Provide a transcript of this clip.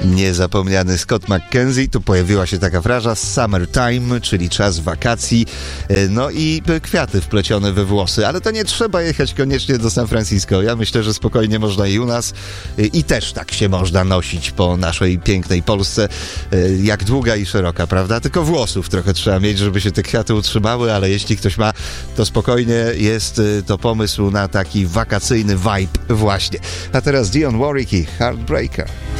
Niezapomniany Scott McKenzie, tu pojawiła się taka fraza summertime, czyli czas wakacji, no i kwiaty wplecione we włosy, ale to nie trzeba jechać koniecznie do San Francisco. Ja myślę, że spokojnie można i u nas i też tak się można nosić po naszej pięknej Polsce, jak długa i szeroka, prawda? Tylko włosów trochę trzeba mieć, żeby się te kwiaty utrzymały, ale jeśli ktoś ma, to spokojnie jest to pomysł na taki wakacyjny vibe właśnie. A teraz Dionne Warwick i Heartbreaker.